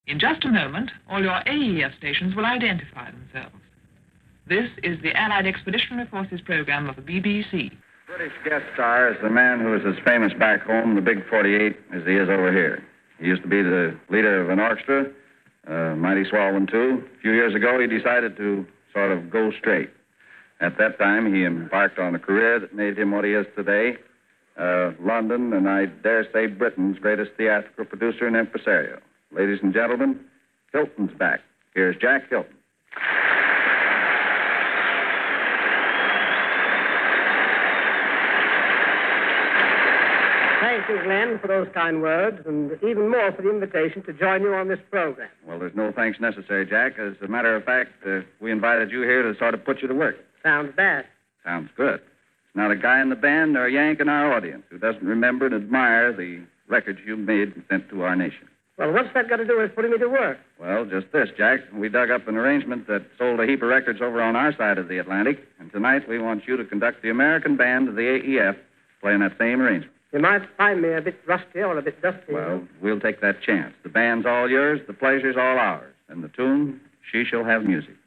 In just a moment, all your AEF stations will identify themselves. This is the Allied Expeditionary Forces program of the BBC. British guest star is the man who is as famous back home, the Big 48, as he is over here. He used to be the leader of an orchestra, a mighty swell one, too. A few years ago, he decided to sort of go straight. At that time, he embarked on a career that made him what he is today, London, and I dare say Britain's greatest theatrical producer and impresario. Ladies and gentlemen, Hilton's back. Here's Jack Hilton. Thank you, Glenn, for those kind words, and even more for the invitation to join you on this program. Well, there's no thanks necessary, Jack. As a matter of fact, we invited you here to sort of put you to work. Sounds bad. Sounds good. There's not a guy in the band or a Yank in our audience who doesn't remember and admire the records you made and sent to our nation. Well, what's that got to do with putting me to work? Well, just this, Jack. We dug up an arrangement that sold a heap of records over on our side of the Atlantic, and tonight we want you to conduct the American band of the AEF playing that same arrangement. You might find me a bit rusty or a bit dusty. Well, we'll take that chance. The band's all yours, the pleasure's all ours, and the tune, She Shall Have Music.